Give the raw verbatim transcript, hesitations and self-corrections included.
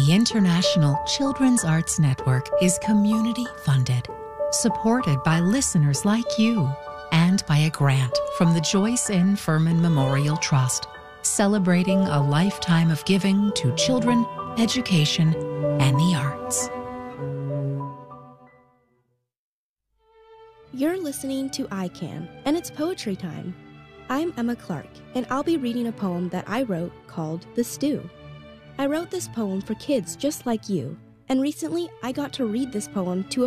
The International Children's Arts Network is community-funded, supported by listeners like you, and by a grant from the Joyce N. Furman Memorial Trust, celebrating a lifetime of giving to children, education, and the arts. You're listening to I Can, and it's poetry time. I'm Emma Clark, and I'll be reading a poem that I wrote called The Stew. I wrote this poem for kids just like you, and recently I got to read this poem to a